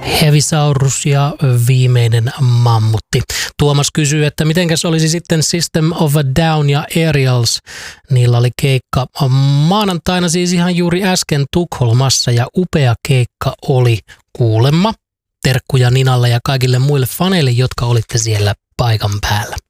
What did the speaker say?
Heavisaurus ja viimeinen mammutti. Tuomas kysyy, että mitenkäs olisi sitten System of a Down ja Aerials. Niillä oli keikka maanantaina siis ihan juuri äsken Tukholmassa ja upea keikka oli kuulemma. Terkkuja Ninalle ja kaikille muille faneille, jotka olitte siellä paikan päällä.